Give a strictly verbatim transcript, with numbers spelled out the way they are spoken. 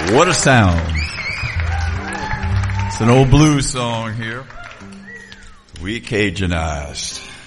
What a sound. It's an old blues song here. We Cajunized.